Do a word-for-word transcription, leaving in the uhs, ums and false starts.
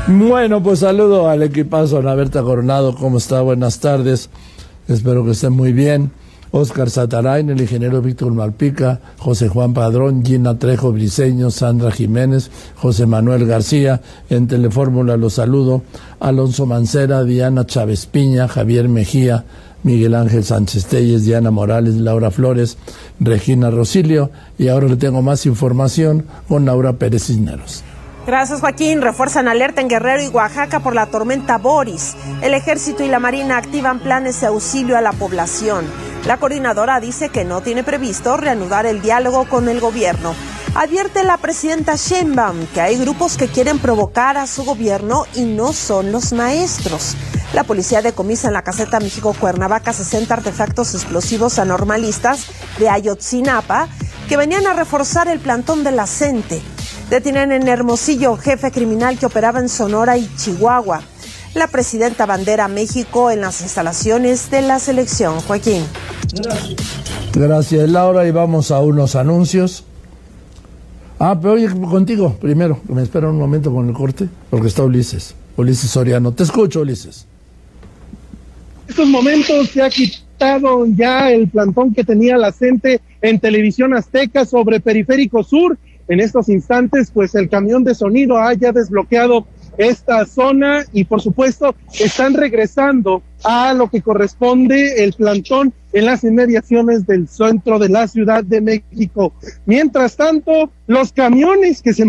Bueno, pues saludo al equipazo, Ana Berta Coronado, ¿cómo está? Buenas tardes, espero que estén muy bien. Oscar Satarain, el ingeniero Víctor Malpica, José Juan Padrón, Gina Trejo Briceño, Sandra Jiménez, José Manuel García, en Telefórmula los saludo, Alonso Mancera, Diana Chávez Piña, Javier Mejía, Miguel Ángel Sánchez Telles, Diana Morales, Laura Flores, Regina Rosilio, y ahora le tengo más información con Laura Pérez Cisneros. Gracias, Joaquín. Refuerzan alerta en Guerrero y Oaxaca por la tormenta Boris. El Ejército y la Marina activan planes de auxilio a la población. La coordinadora dice que no tiene previsto reanudar el diálogo con el gobierno. Advierte la presidenta Sheinbaum que hay grupos que quieren provocar a su gobierno y no son los maestros. La policía decomisa en la caseta México-Cuernavaca sesenta artefactos explosivos anormalistas de Ayotzinapa que venían a reforzar el plantón de la CENTE. Detienen en Hermosillo jefe criminal que operaba en Sonora y Chihuahua. La presidenta bandera México en las instalaciones de la selección. Joaquín. Gracias. Gracias, Laura, y vamos a unos anuncios. Ah, pero oye, contigo primero, que me espera un momento con el corte, porque está Ulises, Ulises Soriano. Te escucho, Ulises. En estos momentos se ha quitado ya el plantón que tenía la CENTE en Televisión Azteca sobre Periférico Sur. En estos instantes, pues el camión de sonido haya desbloqueado esta zona y por supuesto están regresando a lo que corresponde el plantón en las inmediaciones del centro de la Ciudad de México. Mientras tanto, los camiones que se